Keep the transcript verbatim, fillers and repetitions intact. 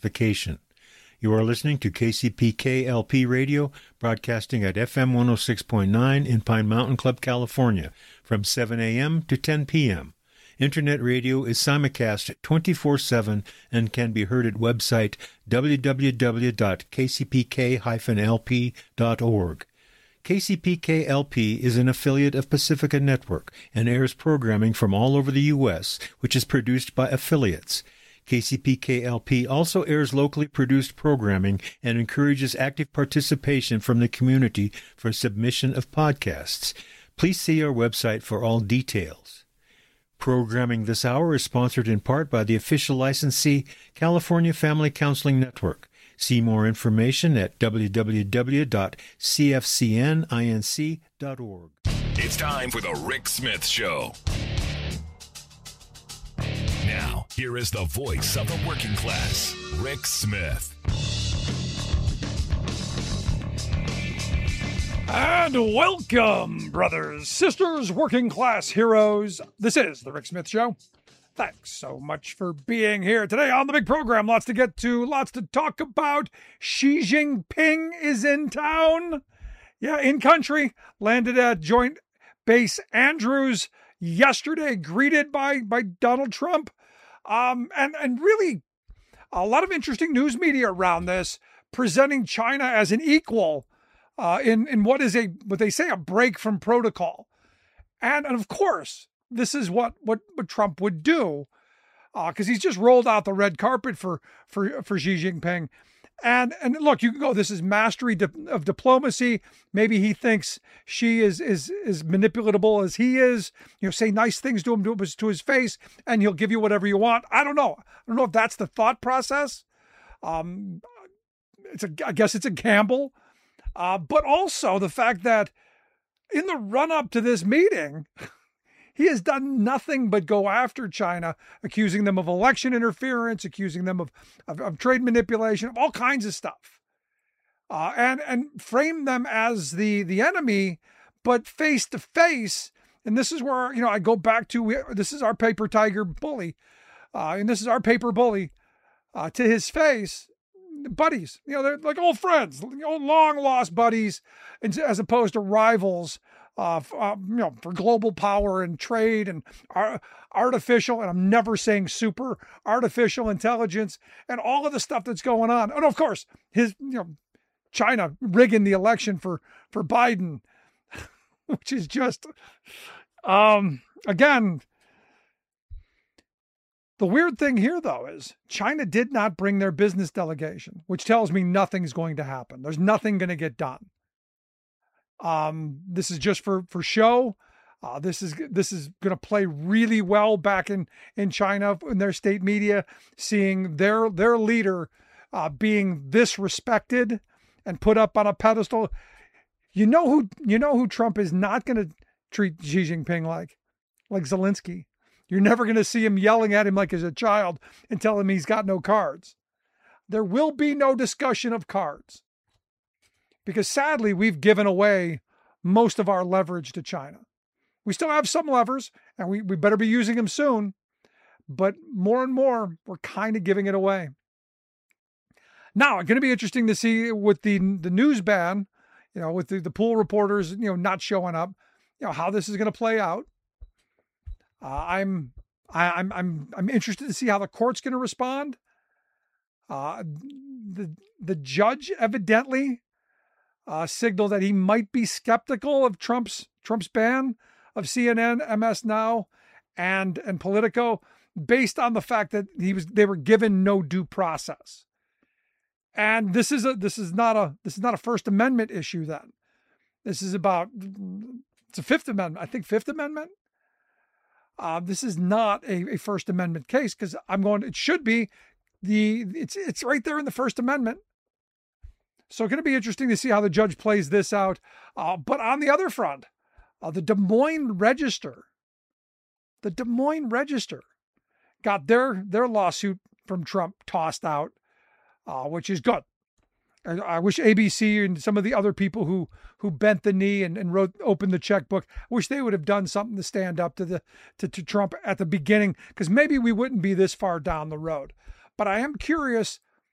vacation. You are listening to K C P K L P Radio, broadcasting at F M one oh six point nine in Pine Mountain Club, California, from seven a.m. to ten p.m. Internet radio is simulcast twenty-four seven and can be heard at website w w w dot k c p k dash l p dot org. K C P K L P is an affiliate of Pacifica Network and airs programming from all over the U S, which is produced by affiliates. K C P K L P also airs locally produced programming and encourages active participation from the community for submission of podcasts. Please see our website for all details. Programming this hour is sponsored in part by the official licensee, California Family Counseling Network. See more information at w w w dot c f c n inc dot org. It's time for the Rick Smith Show. Now, here is the voice of the working class, Rick Smith. And welcome, brothers, sisters, working class heroes. This is the Rick Smith Show. Thanks so much for being here today on the big program. Lots to get to, lots to talk about. Xi Jinping is in town. Yeah, in country. Landed at Joint Base Andrews yesterday, greeted by, by Donald Trump. Um, and, and really a lot of interesting news media around this, presenting China as an equal uh, in, in what is a, what they say, a break from protocol. And, and of course, this is what, what, what Trump would do, because uh, he's just rolled out the red carpet for for for Xi Jinping. And and look, you can go, this is mastery di- of diplomacy. Maybe he thinks Xi is is is manipulatable as he is. You know, say nice things to him to, to his face, and he'll give you whatever you want. I don't know. I don't know if that's the thought process. Um, it's a I guess it's a gamble, uh, but also the fact that in the run up to this meeting, he has done nothing but go after China, accusing them of election interference, accusing them of, of, of trade manipulation, of all kinds of stuff, uh, and and frame them as the the enemy, but face to face. And this is where, you know, I go back to, this is our paper tiger bully, uh, and this is our paper bully uh, to his face, buddies. You know, they're like old friends, you know, long lost buddies, as opposed to rivals. Uh, uh, you know, for global power and trade and ar- artificial, and I'm never saying super, artificial intelligence and all of the stuff that's going on. And of course, his, you know, China rigging the election for, for Biden, which is just, um, again, the weird thing here though is China did not bring their business delegation, which tells me nothing's going to happen. There's nothing going to get done. Um, this is just for, for show. Uh, this is, this is going to play really well back in, in China in their state media, seeing their, their leader, uh, being this respected and put up on a pedestal. You know who, you know who Trump is not going to treat Xi Jinping like, like Zelensky. You're never going to see him yelling at him like he's a child and tell him he's got no cards. There will be no discussion of cards. Because sadly, we've given away most of our leverage to China. We still have some levers, and we, we better be using them soon. But more and more, we're kind of giving it away. Now, it's going to be interesting to see with the, the news ban, you know, with the, the pool reporters, you know, not showing up, you know, how this is going to play out. Uh, I'm, I, I'm, I'm, I'm interested to see how the court's going to respond. Uh, the, the judge evidently Uh, signal that he might be skeptical of Trump's Trump's ban of C N N, M S Now, and and Politico, based on the fact that he was they were given no due process. And this is a this is not a this is not a First Amendment issue. Then this is about it's a Fifth Amendment. I think Fifth Amendment. Uh, this is not a, a First Amendment case, because I'm going. It should be the it's it's right there in the First Amendment. So it's going to be interesting to see how the judge plays this out. Uh, but on the other front, uh, the Des Moines Register, the Des Moines Register got their, their lawsuit from Trump tossed out, uh, which is good. And I wish A B C and some of the other people who, who bent the knee and, and wrote, opened the checkbook, I wish they would have done something to stand up to the, to, to Trump at the beginning, because maybe we wouldn't be this far down the road. But I am curious